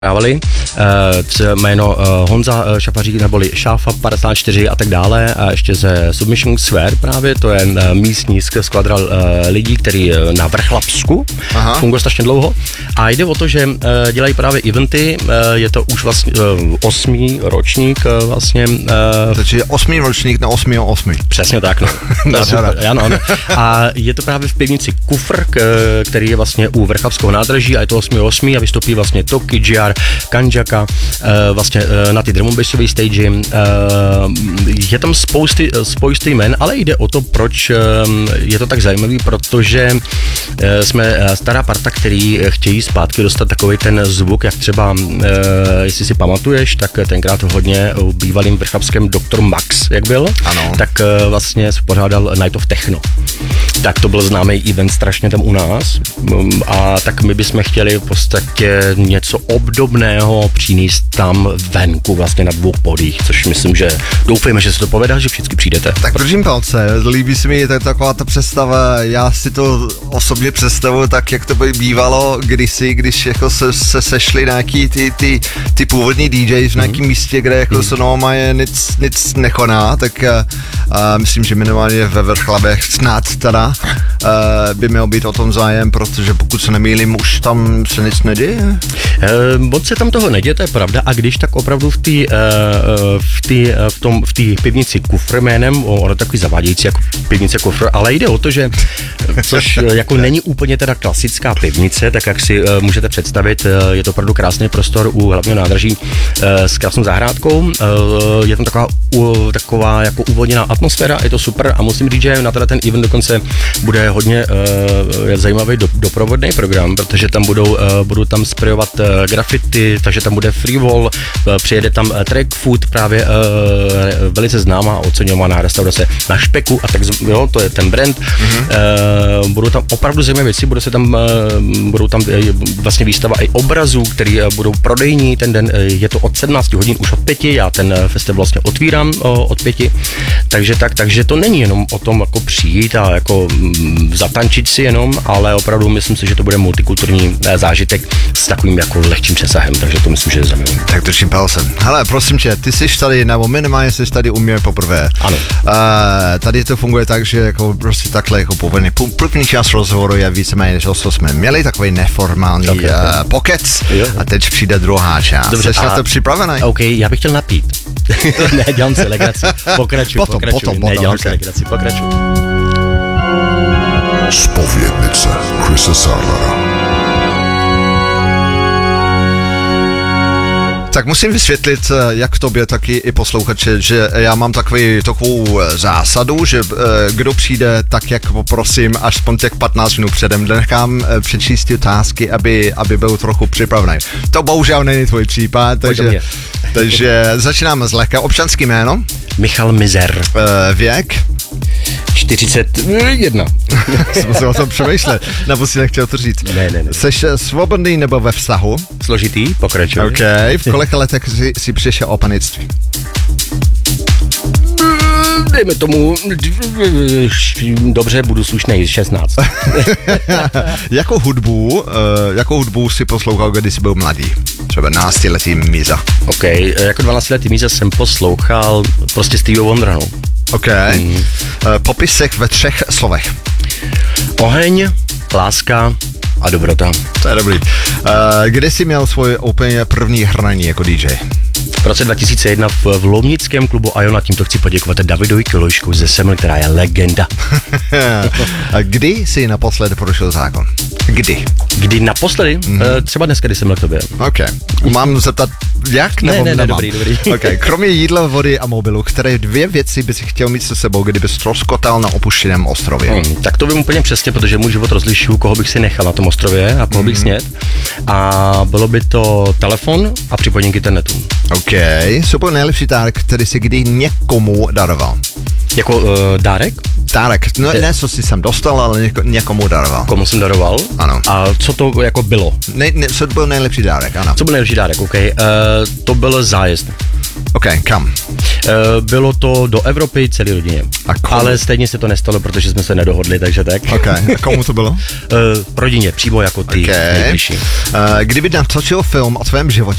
dávali, jméno Honza Šafařík neboli Šáfa 54 a tak dále a ještě ze Submission Square právě, to je místní skvadra lidí, který na Vrchlabsku funguje strašně dlouho a jde o to, že dělají právě eventy, je to už vlastně 8. ročník vlastně. Takže 8. ročník na 8.8. Přesně tak, no. Ano. A je to právě v pivnici Kufr, který je vlastně u Vrchlabského nádraží a je to 8.8. a vystoupí vlastně Toki, GR, Kanjaka, vlastně na ty drum and bassové stage. Je tam spousty jmen, ale jde o to, proč je to tak zajímavý, protože jsme stará parta, který chtějí zpátky dostat takový ten zvuk, jak třeba, jestli si pamatuješ, tak tenkrát hodně u bývalým vrchlabském Dr. Max, jak byl, ano. Tak vlastně pořádal Night of Techno. Tak to byl známý event strašně tam u nás a tak my bychom chtěli v podstatě něco obdobného přinést tam venku vlastně na 2 podích, což myslím, že doufejme, že se to povede, že všichni přijdete. Tak držím palce, líbí se mi taková ta představa, já si to osobně představuji tak, jak to by bývalo kdysi, když jako se sešli nějaký ty původní DJs v nějakém místě, kde jako se normálně nic nekoná, tak myslím, že minimálně ve Vrchlabech snad teda by měl být o tom zájem, protože pokud se nemýlím, už tam se nic neděje. Moc se tam toho neděje, to je pravda, a když tak opravdu v té pivnici Kufr jménem, ono takový zavádějící jako pivnice Kufr, ale jde o to, že což jako není úplně teda klasická pivnice, tak jak si můžete představit, je to opravdu krásný prostor u hlavního nádraží s krásnou zahrádkou, je tam taková jako uvolněná atmosféra, je to super a musím říct, že na ten event dokonce bude hodně zajímavý doprovodný program, protože tam budou tam sprayovat graffiti, takže tam bude freewall, přijede tam Track Food, právě velice známá a oceňovaná restaurace na Špeku a tak, jo, to je ten brand. Budou tam opravdu zajímavé věci, budou tam vlastně výstava i obrazů, který budou prodejní, ten den je to od 17 hodin, už od 5, já ten festival vlastně otvírám od 5, takže to není jenom o tom jako přijít a jako zatančit si jenom, ale opravdu myslím si, že to bude multikulturní zážitek s takovým jako lehčím přesahem, takže to myslím, že je zajímavé. Tak držím palcem. Hele, prosím tě, ty jsi tady, nebo minimálně jsi tady u mě poprvé. Ano. Tady to funguje tak, že jako prostě takhle jako povinný. První část rozhovoru je víceméně, že jsme měli takový neformální pokec a teď přijde druhá část. Dobře, jsi na to připravený? OK, já bych chtěl napít. Ne, dělám si legraci. Pokračuj. Ne, dělám si legraci, pokračuj. Zpovědnice Chrise Sarlara. Tak musím vysvětlit, jak tobě, taky i posluchače, že já mám takovou zásadu, že kdo přijde, tak jak poprosím, aspoň těch 15 minut předem, nechám přečíst otázky, aby byl trochu připravený. To bohužel není tvůj případ, takže začínáme z lehka. Občanský jméno? Michal Mizer. Věk? 41. Jsem o tom přemýšlet, nebo si nechtěl to říct. Ne. Jseš svobodný nebo ve vztahu? Složitý, pokračuj. OK, v kolika letech si přišel o panictví? Dejme tomu, dobře, budu slušnej, 16. Jakou hudbu si poslouchal, když jsi byl mladý? Třeba 12letý Míza. OK, jako 12letý Míza jsem poslouchal prostě Stevie Wondera, no. OK. Popisek ve 3 slovech. Oheň, láska a dobrota. To je dobrý. Kde jsi měl svoje úplně první hraní jako DJ? V roce 2001 v lomnickém klubu Iona, tímto chci poděkovat Davidovi Kilojšku ze Seml, která je legenda. Kdy jsi naposledy porušil zákon? Kdy naposledy? Třeba dneska, když jsem byl k tobě. OK. Mám zeptat, jak? Ne, dobrý. OK. Kromě jídla, vody a mobilu, které 2 věci bys chtěl mít se sebou, kdyby ztroskotal na opuštěném ostrově? Tak to vím úplně přesně, protože můj život rozlišuju, koho bych si nechal na tom ostrově a koho bych snět. A bylo by to telefon a připojení k internetu. OK. Super nejlepší dárek, který jsi kdy někomu daroval? Jako dárek? Dárek, no, ne co jsi sem dostal, ale někomu daroval. Komu jsem daroval? Ano. A co to jako bylo? Co byl nejlepší dárek, ano. Co byl nejlepší dárek, OK. To byl zájezd. OK, kam? Bylo to do Evropy celé rodině. Ale stejně se to nestalo, protože jsme se nedohodli, takže tak. OK, a komu to bylo? Rodině, přímo jako ty nejbližší. Kdyby natočil film o tvém životě,